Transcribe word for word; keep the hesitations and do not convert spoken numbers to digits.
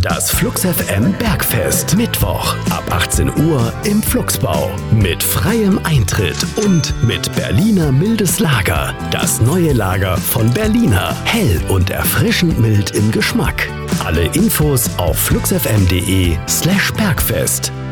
Das Flux F M Bergfest. Mittwoch ab achtzehn Uhr im Fluxbau. Mit freiem Eintritt und mit Berliner mildes Lager. Das neue Lager von Berliner. Hell und erfrischend mild im Geschmack. Alle Infos auf fluxfm.de slash Bergfest.